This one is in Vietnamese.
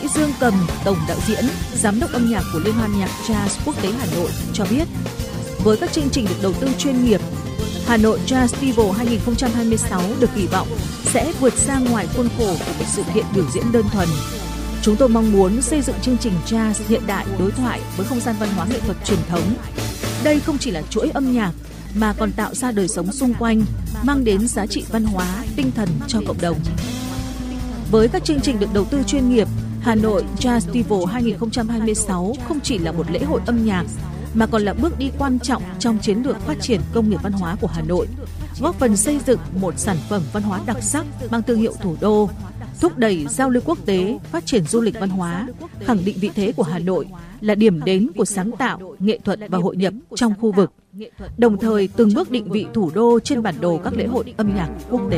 Dương Cầm, tổng đạo diễn, giám đốc âm nhạc của Liên hoan nhạc jazz quốc tế Hà Nội cho biết, với các chương trình được đầu tư chuyên nghiệp, Hà Nội Jazz Festival 2026 được kỳ vọng sẽ vượt ra ngoài khuôn khổ của một sự kiện biểu diễn đơn thuần. Chúng tôi mong muốn xây dựng chương trình jazz hiện đại đối thoại với không gian văn hóa nghệ thuật truyền thống. Đây không chỉ là chuỗi âm nhạc mà còn tạo ra đời sống xung quanh, mang đến giá trị văn hóa, tinh thần cho cộng đồng. Với các chương trình được đầu tư chuyên nghiệp, Hà Nội Jazz Festival 2026 không chỉ là một lễ hội âm nhạc mà còn là bước đi quan trọng trong chiến lược phát triển công nghiệp văn hóa của Hà Nội, góp phần xây dựng một sản phẩm văn hóa đặc sắc mang thương hiệu thủ đô, thúc đẩy giao lưu quốc tế, phát triển du lịch văn hóa, khẳng định vị thế của Hà Nội là điểm đến của sáng tạo, nghệ thuật và hội nhập trong khu vực, đồng thời từng bước định vị thủ đô trên bản đồ các lễ hội âm nhạc quốc tế.